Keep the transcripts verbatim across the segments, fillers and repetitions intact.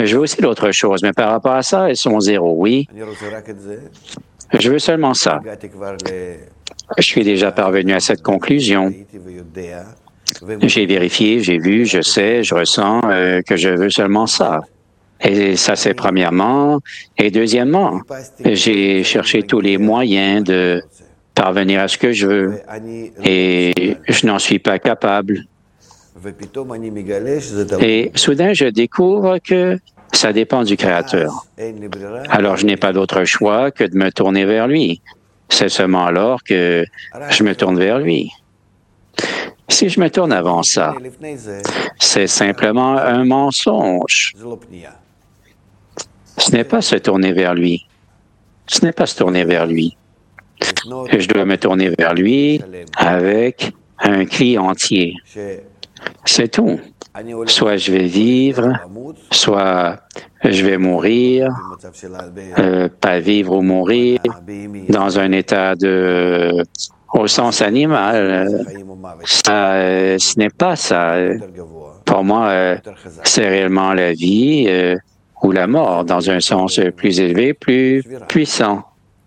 Je veux aussi d'autres choses, mais par rapport à ça, elles sont zéro, oui. Je veux seulement ça. Je suis déjà parvenu à cette conclusion. J'ai vérifié, j'ai vu, je sais, je ressens euh, que je veux seulement ça. Et ça, c'est premièrement. Et deuxièmement, j'ai cherché tous les moyens de parvenir à ce que je veux. Et je n'en suis pas capable. Et soudain, je découvre que ça dépend du Créateur. Alors, je n'ai pas d'autre choix que de me tourner vers lui. C'est seulement alors que je me tourne vers lui. Si je me tourne avant ça, c'est simplement un mensonge. Ce n'est pas se tourner vers lui. Ce n'est pas se tourner vers lui. Je dois me tourner vers lui avec un cri entier. C'est tout. Soit je vais vivre, soit je vais mourir, euh, pas vivre ou mourir, dans un état de... au sens animal. Ça, euh, ce n'est pas ça. Pour moi, euh, c'est réellement la vie euh, ou la mort, dans un sens plus élevé, plus puissant.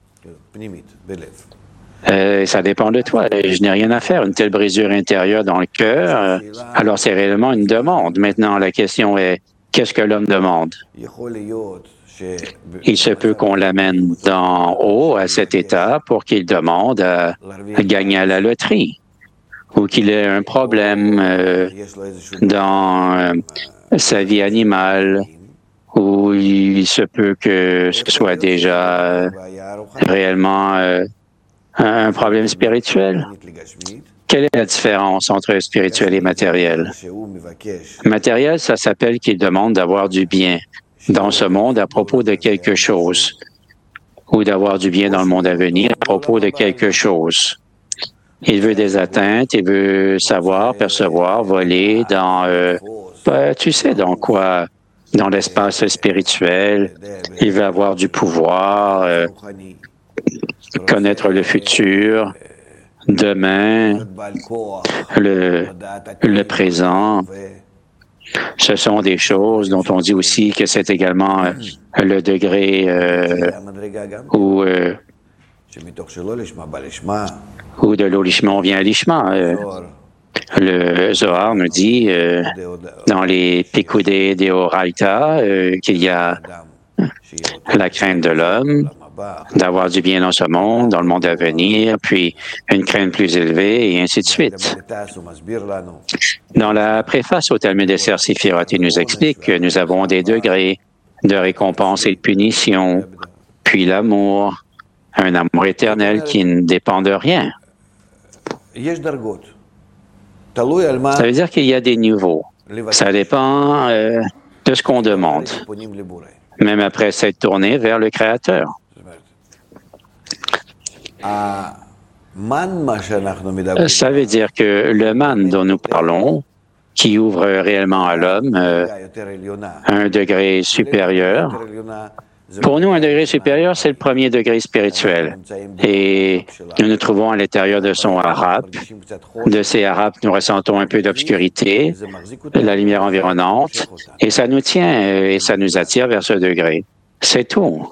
Euh, ça dépend de toi. Je n'ai rien à faire. Une telle brisure intérieure dans le cœur, euh, alors c'est réellement une demande. Maintenant, la question est, qu'est-ce que l'homme demande? Il se peut qu'on l'amène d'en haut à cet état pour qu'il demande à, à gagner à la loterie, ou qu'il ait un problème euh, dans euh, sa vie animale, ou il se peut que ce soit déjà euh, réellement euh, un problème spirituel. Quelle est la différence entre spirituel et matériel? Matériel, ça s'appelle qu'il demande d'avoir du bien dans ce monde à propos de quelque chose, ou d'avoir du bien dans le monde à venir à propos de quelque chose. Il veut des atteintes, il veut savoir, percevoir, voler dans, euh, ben, tu sais dans quoi? Dans l'espace spirituel. Il veut avoir du pouvoir, euh, connaître le futur, demain, le, le présent. Ce sont des choses dont on dit aussi que c'est également euh, le degré euh, où, euh, où de l'olishma on vient à l'ishma. Euh, le Zohar nous dit euh, dans les Pikudei Deoraita euh, qu'il y a la crainte de l'homme, d'avoir du bien dans ce monde, dans le monde à venir, puis une crainte plus élevée, et ainsi de suite. Dans la préface au Talmud Esser Sifirot, il nous explique que nous avons des degrés de récompense et de punition, puis l'amour, un amour éternel qui ne dépend de rien. Ça veut dire qu'il y a des niveaux. Ça dépend euh, de ce qu'on demande, même après s'être tourné vers le Créateur. Ça veut dire que le man dont nous parlons, qui ouvre réellement à l'homme euh, un degré supérieur, pour nous, un degré supérieur, c'est le premier degré spirituel. Et nous nous trouvons à l'intérieur de son harap. De ces haraps, nous ressentons un peu d'obscurité, la lumière environnante, et ça nous tient et ça nous attire vers ce degré. C'est tout.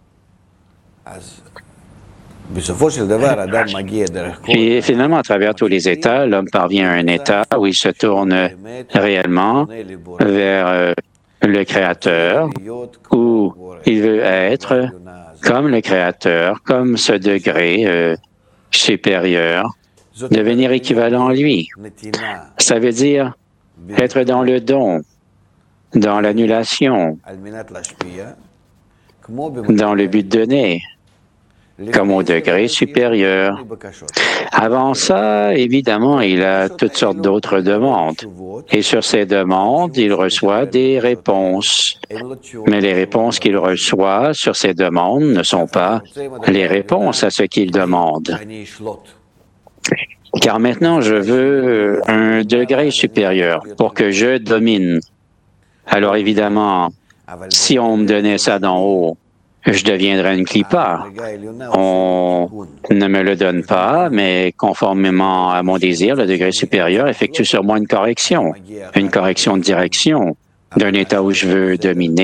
Et finalement, à travers tous les états, l'homme parvient à un état où il se tourne réellement vers euh, le Créateur, où il veut être comme le Créateur, comme ce degré euh, supérieur, devenir équivalent à lui. Ça veut dire être dans le don, dans l'annulation, dans le but donné, comme au degré supérieur. Avant ça, évidemment, il a toutes sortes d'autres demandes. Et sur ces demandes, il reçoit des réponses. Mais les réponses qu'il reçoit sur ces demandes ne sont pas les réponses à ce qu'il demande. Car maintenant, je veux un degré supérieur pour que je domine. Alors évidemment, si on me donnait ça d'en haut, je deviendrai une clipa. On ne me le donne pas, mais conformément à mon désir, le degré supérieur effectue sur moi une correction, une correction de direction d'un état où je veux dominer